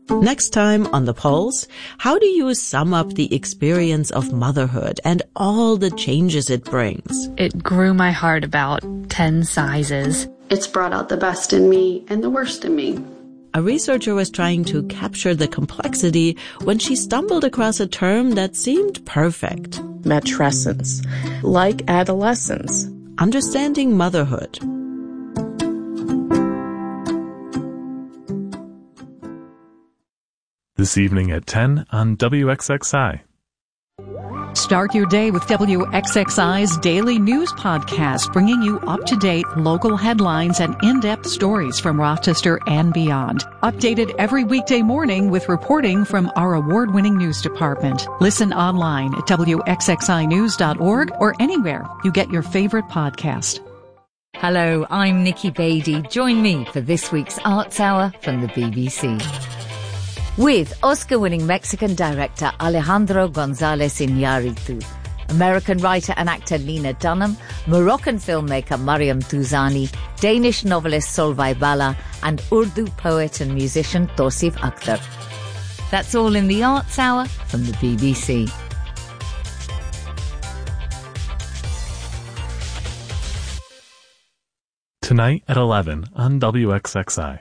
Next time on The Pulse, how do you sum up the experience of motherhood and all the changes it brings? It grew my heart about 10 sizes. It's brought out the best in me and the worst in me. A researcher was trying to capture the complexity when she stumbled across a term that seemed perfect. Matrescence, like adolescence. Understanding motherhood. This evening at 10 on WXXI. Start your day with WXXI's daily news podcast, bringing you up-to-date local headlines and in-depth stories from Rochester and beyond. Updated every weekday morning with reporting from our award-winning news department. Listen online at WXXInews.org or anywhere you get your favorite podcast. Hello, I'm Nikki Beatty. Join me for this week's Arts Hour from the BBC. With Oscar-winning Mexican director Alejandro González Iñárritu, American writer and actor Lena Dunham, Moroccan filmmaker Mariam Touzani, Danish novelist Solveig Balla, and Urdu poet and musician Tausif Akhtar. That's all in the Arts Hour from the BBC. Tonight at 11 on WXXI.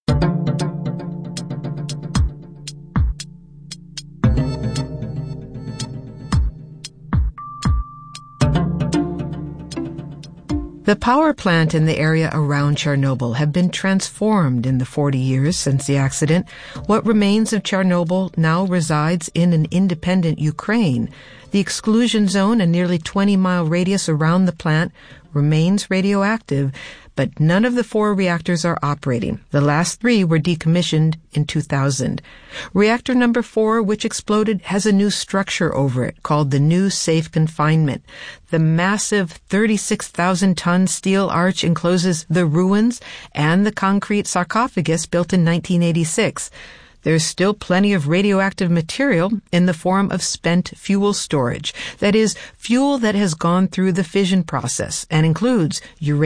The power plant and the area around Chernobyl have been transformed in the 40 years since the accident. What remains of Chernobyl now resides in an independent Ukraine. The exclusion zone, a nearly 20-mile radius around the plant, remains radioactive, but none of the 4 reactors are operating. The last 3 were decommissioned in 2000. Reactor number 4, which exploded, has a new structure over it called the New Safe Confinement. The massive 36,000-ton steel arch encloses the ruins and the concrete sarcophagus built in 1986. There's still plenty of radioactive material in the form of spent fuel storage. That is, fuel that has gone through the fission process and includes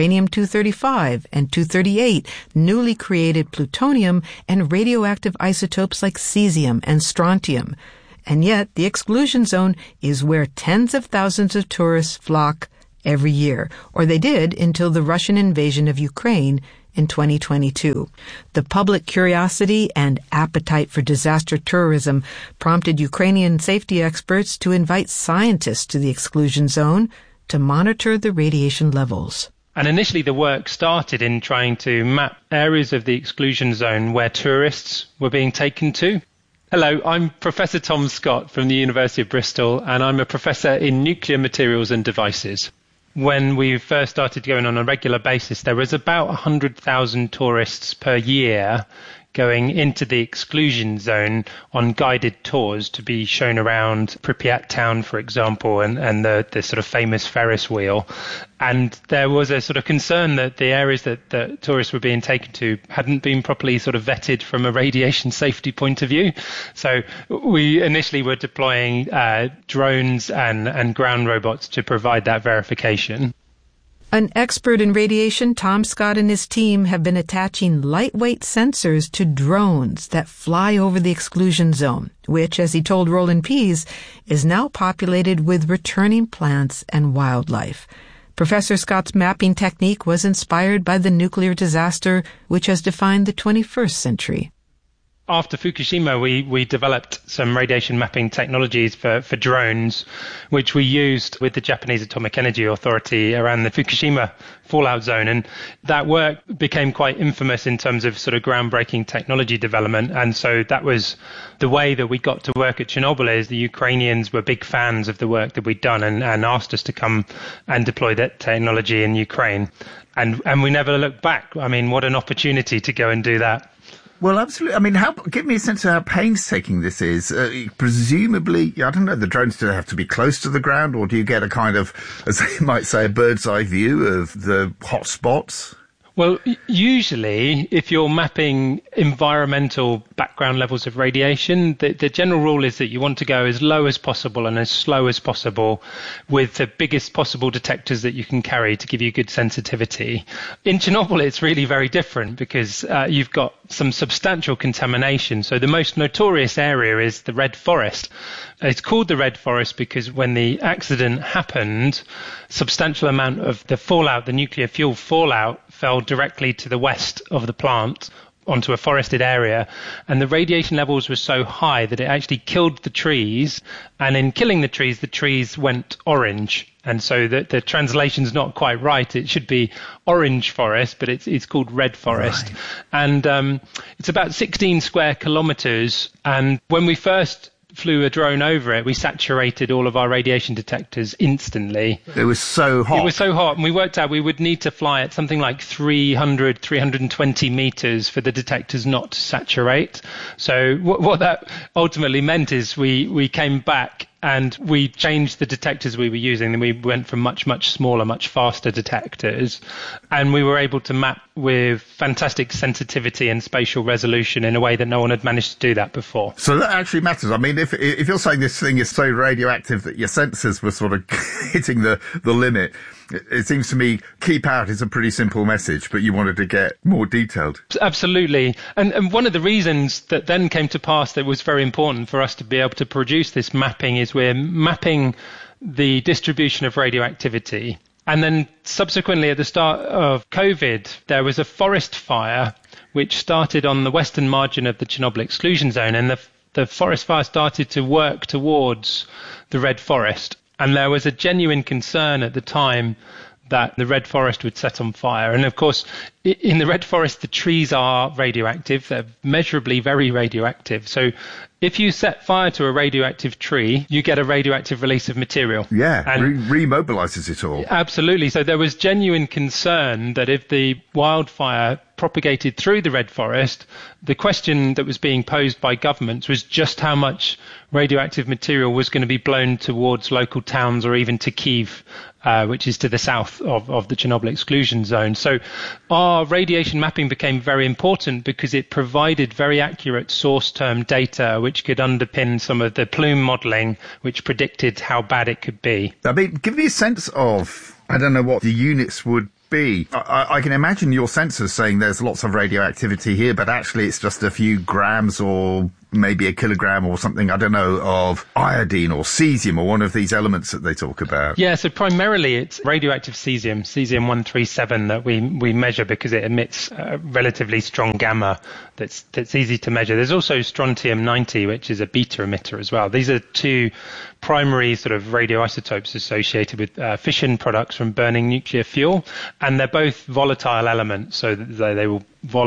uranium-235 and 238, newly created plutonium, and radioactive isotopes like cesium and strontium. And yet, the exclusion zone is where tens of thousands of tourists flock every year, or they did until the Russian invasion of Ukraine in 2022. The public curiosity and appetite for disaster tourism prompted Ukrainian safety experts to invite scientists to the exclusion zone to monitor the radiation levels. And initially the work started in trying to map areas of the exclusion zone where tourists were being taken to. Hello, I'm Professor Tom Scott from the University of Bristol, and I'm a professor in nuclear materials and devices. When we first started going on a regular basis, there was about 100,000 tourists per year going into the exclusion zone on guided tours to be shown around Pripyat town, for example, and the sort of famous Ferris wheel. And there was a sort of concern that the areas that tourists were being taken to hadn't been properly sort of vetted from a radiation safety point of view. So we initially were deploying drones and ground robots to provide that verification. An expert in radiation, Tom Scott and his team have been attaching lightweight sensors to drones that fly over the exclusion zone, which, as he told Roland Pease, is now populated with returning plants and wildlife. Professor Scott's mapping technique was inspired by the nuclear disaster which has defined the 21st century. After Fukushima, we developed some radiation mapping technologies for drones, which we used with the Japanese Atomic Energy Authority around the Fukushima fallout zone. And that work became quite infamous in terms of sort of groundbreaking technology development. And so that was the way that we got to work at Chernobyl. Is the Ukrainians were big fans of the work that we'd done and asked us to come and deploy that technology in Ukraine. And we never looked back. I mean, what an opportunity to go and do that. Well, absolutely. I mean, give me a sense of how painstaking this is. Presumably, I don't know, the drones do have to be close to the ground, or do you get a kind of, as they might say, a bird's eye view of the hot spots? Well, usually, if you're mapping environmental background levels of radiation, the general rule is that you want to go as low as possible and as slow as possible with the biggest possible detectors that you can carry to give you good sensitivity. In Chernobyl, it's really very different because you've got some substantial contamination. So the most notorious area is the Red Forest. It's called the Red Forest because when the accident happened, substantial amount of the fallout, the nuclear fuel fallout, fell directly to the west of the plant onto a forested area, and the radiation levels were so high that it actually killed the trees, and in killing the trees went orange. And so the translation's not quite right. It should be orange forest, but it's called Red Forest. Right. And it's about 16 square kilometers, and when we first flew a drone over it, we saturated all of our radiation detectors instantly. It was so hot. It was so hot, and we worked out we would need to fly at something like 320 meters for the detectors not to saturate. So what that ultimately meant is we came back and we changed the detectors we were using, and we went from much, much smaller, much faster detectors. And we were able to map with fantastic sensitivity and spatial resolution in a way that no one had managed to do that before. So that actually matters. I mean, if you're saying this thing is so radioactive that your sensors were sort of hitting the limit, it seems to me keep out is a pretty simple message, but you wanted to get more detailed. Absolutely. And one of the reasons that then came to pass that was very important for us to be able to produce this mapping is we're mapping the distribution of radioactivity. And then subsequently at the start of COVID, there was a forest fire which started on the western margin of the Chernobyl exclusion zone, and the forest fire started to work towards the Red Forest. And there was a genuine concern at the time that the Red Forest would set on fire. And of course, in the Red Forest, the trees are radioactive. They're measurably very radioactive. So if you set fire to a radioactive tree, you get a radioactive release of material. Yeah, and remobilizes it all. Absolutely. So there was genuine concern that if the wildfire propagated through the Red Forest, the question that was being posed by governments was just how much radioactive material was going to be blown towards local towns or even to Kyiv, which is to the south of the Chernobyl exclusion zone. So our radiation mapping became very important because it provided very accurate source term data which could underpin some of the plume modelling which predicted how bad it could be. I mean, give me a sense of, I don't know what the units would be. I can imagine your sensors saying there's lots of radioactivity here, but actually it's just a few grams or maybe a kilogram or something, I don't know, of iodine or cesium or one of these elements that they talk about. Yeah, so primarily it's radioactive cesium, cesium-137, that we measure because it emits a relatively strong gamma that's easy to measure. There's also strontium-90, which is a beta emitter as well. These are two primary sort of radioisotopes associated with fission products from burning nuclear fuel, and they're both volatile elements, so they will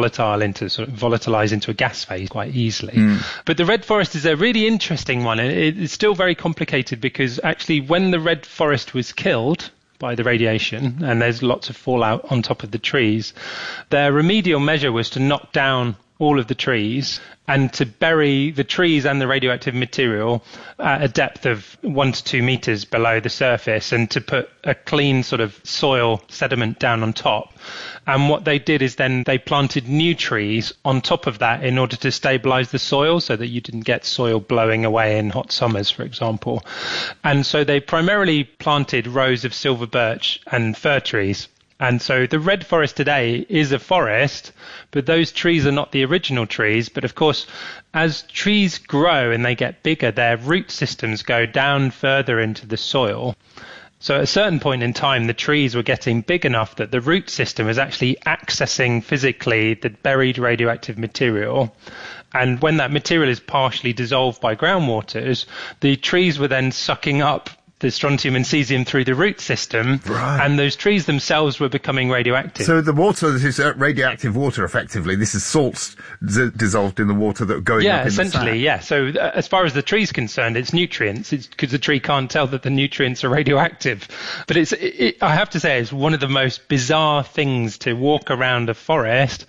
volatilize into a gas phase quite easily. But the Red Forest is a really interesting one. It's still very complicated because actually when the Red Forest was killed by the radiation, and there's lots of fallout on top of the trees, their remedial measure was to knock down all of the trees and to bury the trees and the radioactive material at a depth of 1 to 2 meters below the surface, and to put a clean sort of soil sediment down on top. And what they did is then they planted new trees on top of that in order to stabilize the soil so that you didn't get soil blowing away in hot summers, for example. And so they primarily planted rows of silver birch and fir trees. And so the Red Forest today is a forest, but those trees are not the original trees. But of course, as trees grow and they get bigger, their root systems go down further into the soil. So at a certain point in time, the trees were getting big enough that the root system was actually accessing physically the buried radioactive material. And when that material is partially dissolved by groundwaters, the trees were then sucking up the strontium and cesium through the root system, right. And those trees themselves were becoming radioactive. So the water, this is radioactive water, effectively. This is salts dissolved in the water that are going up in the sand. Yeah, essentially, yeah. So as far as the tree's concerned, it's nutrients. It's because the tree can't tell that the nutrients are radioactive. But I have to say, it's one of the most bizarre things to walk around a forest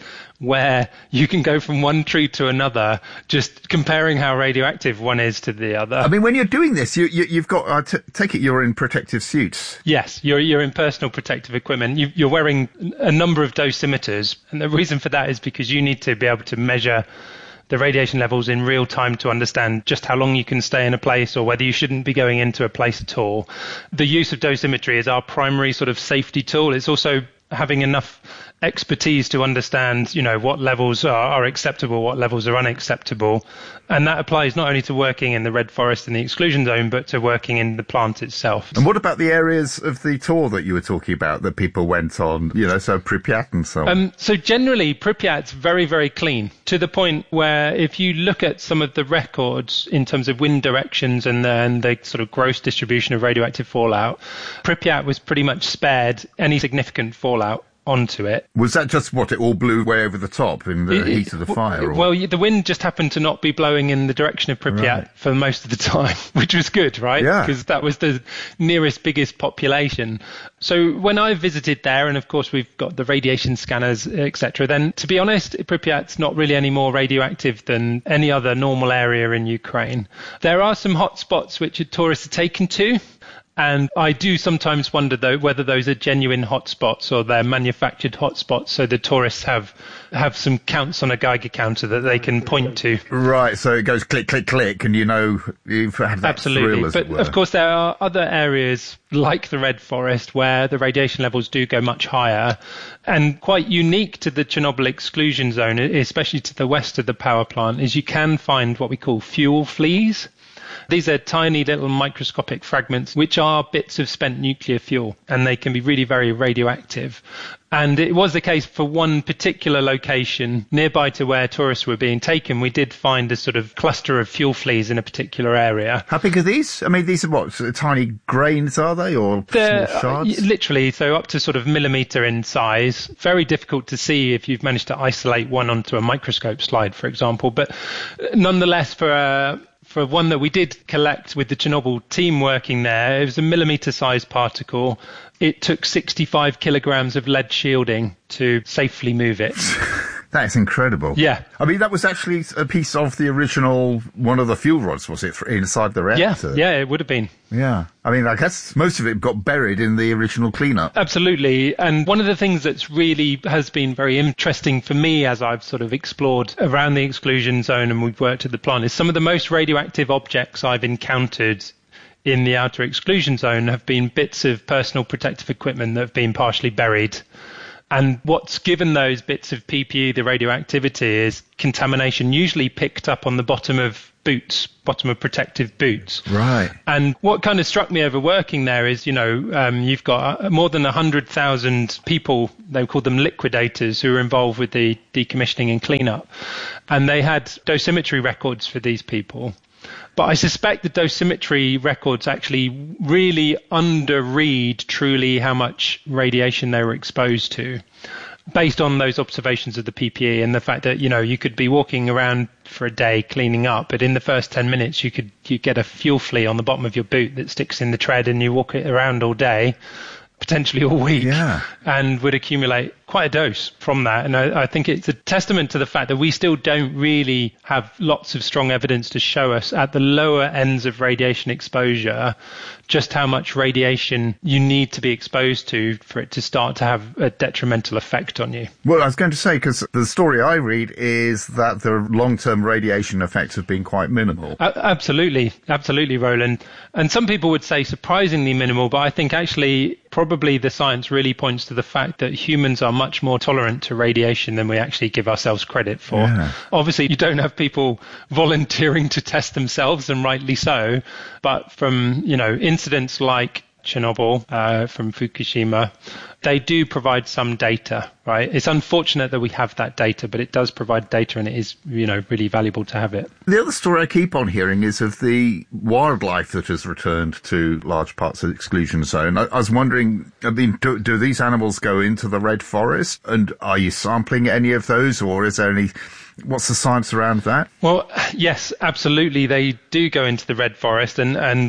where you can go from one tree to another, just comparing how radioactive one is to the other. I mean, when you're doing this, you've got, take it you're in protective suits. Yes, you're in personal protective equipment. You're wearing a number of dosimeters, and the reason for that is because you need to be able to measure the radiation levels in real time to understand just how long you can stay in a place or whether you shouldn't be going into a place at all. The use of dosimetry is our primary sort of safety tool. It's also having enough expertise to understand, what levels are acceptable, what levels are unacceptable. And that applies not only to working in the Red Forest and the exclusion zone, but to working in the plant itself. And what about the areas of the tour that you were talking about that people went on, so Pripyat and so on? So generally, Pripyat's very, very clean, to the point where if you look at some of the records in terms of wind directions and the sort of gross distribution of radioactive fallout, Pripyat was pretty much spared any significant fallout onto it. Was that just it all blew way over the top in the heat of the fire? Or? Well, the wind just happened to not be blowing in the direction of Pripyat for most of the time, which was good, right? Yeah. Because that was the nearest, biggest population. So when I visited there, and of course we've got the radiation scanners, etc., then to be honest, Pripyat's not really any more radioactive than any other normal area in Ukraine. There are some hot spots which tourists are taken to. And I do sometimes wonder, though, whether those are genuine hotspots or they're manufactured hotspots, so the tourists have some counts on a Geiger counter that they can point to. Right, so it goes click, click, click, and you've had that Absolutely. thrill, as it were. But of course, there are other areas like the Red Forest where the radiation levels do go much higher, and quite unique to the Chernobyl exclusion zone, especially to the west of the power plant, is you can find what we call fuel fleas. These are tiny little microscopic fragments which are bits of spent nuclear fuel, and they can be really very radioactive. And it was the case for one particular location nearby to where tourists were being taken. We did find a sort of cluster of fuel fleas in a particular area. How big are these? I mean, these are what, tiny grains, are they, or small shards? Literally, so up to sort of millimetre in size. Very difficult to see if you've managed to isolate one onto a microscope slide, for example. But nonetheless, for one that we did collect with the Chernobyl team working there, it was a millimetre-sized particle. It took 65 kilograms of lead shielding to safely move it. That's incredible. Yeah. I mean, that was actually a piece of the original, one of the fuel rods, was it, inside the reactor? Yeah, it would have been. Yeah. I mean, I guess most of it got buried in the original cleanup. Absolutely. And one of the things that's really has been very interesting for me as I've sort of explored around the exclusion zone and we've worked at the plant is some of the most radioactive objects I've encountered in the outer exclusion zone have been bits of personal protective equipment that have been partially buried. And what's given those bits of PPE the radioactivity is contamination usually picked up on the bottom of boots, bottom of protective boots. Right. And what kind of struck me over working there is, you've got more than 100,000 people, they call them liquidators, who are involved with the decommissioning and cleanup. And they had dosimetry records for these people. But I suspect the dosimetry records actually really underread truly how much radiation they were exposed to, based on those observations of the PPE and the fact that, you could be walking around for a day cleaning up, but in the first 10 minutes you get a fuel flea on the bottom of your boot that sticks in the tread and you walk it around all day, potentially all week, and would accumulate quite a dose from that. And I think it's a testament to the fact that we still don't really have lots of strong evidence to show us at the lower ends of radiation exposure just how much radiation you need to be exposed to for it to start to have a detrimental effect on you. Well, I was going to say, because the story I read is that the long-term radiation effects have been quite minimal. Absolutely, Roland. And some people would say surprisingly minimal, but I think actually probably the science really points to the fact that humans are much more tolerant to radiation than we actually give ourselves credit for. Yeah. Obviously, you don't have people volunteering to test themselves, and rightly so, but from, incidents like Chernobyl, from Fukushima, they do provide some data, right? It's unfortunate that we have that data, but it does provide data, and it is, really valuable to have it. The other story I keep on hearing is of the wildlife that has returned to large parts of the exclusion zone. I was wondering, do these animals go into the Red Forest, and are you sampling any of those, or is there what's the science around that? Well, yes, absolutely. They do go into the Red Forest, and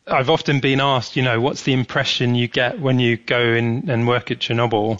I've often been asked, what's the impression you get when you go in and work at Chernobyl?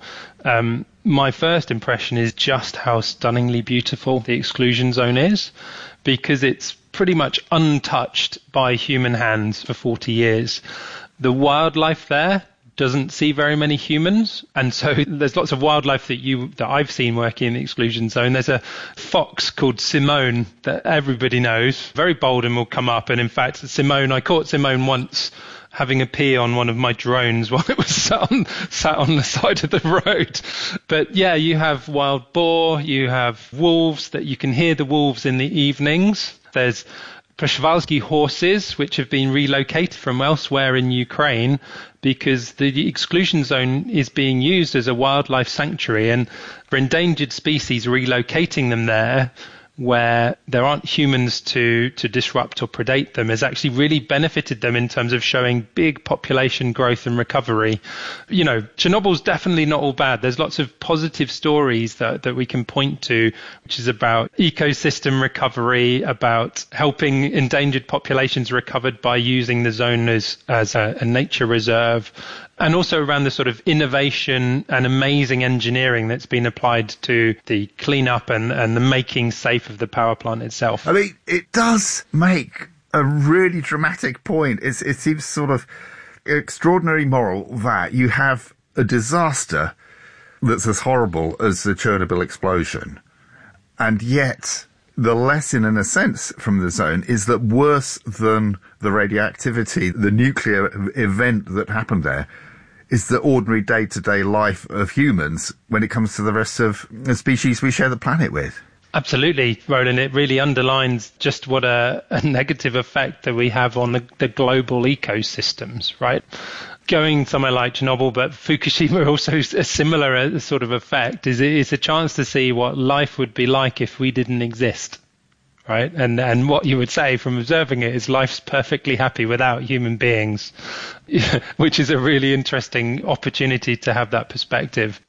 My first impression is just how stunningly beautiful the exclusion zone is, because it's pretty much untouched by human hands for 40 years. The wildlife there doesn't see very many humans, and so there's lots of wildlife that I've seen working in the exclusion zone. There's a fox called Simone that everybody knows, very bold, and will come up. And in fact, I caught Simone once having a pee on one of my drones while it was sat on the side of the road. But yeah, you have wild boar, you have wolves, that you can hear the wolves in the evenings. There's Przewalski horses, which have been relocated from elsewhere in Ukraine because the exclusion zone is being used as a wildlife sanctuary, and for endangered species, relocating them there where there aren't humans to disrupt or predate them has actually really benefited them in terms of showing big population growth and recovery. Chernobyl's definitely not all bad. There's lots of positive stories that we can point to, which is about ecosystem recovery, about helping endangered populations recovered by using the zone as a nature reserve, and also around the sort of innovation and amazing engineering that's been applied to the cleanup and the making safe of the power plant itself. I mean, it does make a really dramatic point. It seems sort of extraordinary moral that you have a disaster that's as horrible as the Chernobyl explosion, and yet the lesson, in a sense, from the zone is that worse than the radioactivity, the nuclear event that happened there, is the ordinary day-to-day life of humans when it comes to the rest of the species we share the planet with. Absolutely, Roland. It really underlines just what a negative effect that we have on the global ecosystems, right? Going somewhere like Chernobyl, but Fukushima also a similar sort of effect, is a chance to see what life would be like if we didn't exist, right? And what you would say from observing it is life's perfectly happy without human beings, which is a really interesting opportunity to have that perspective.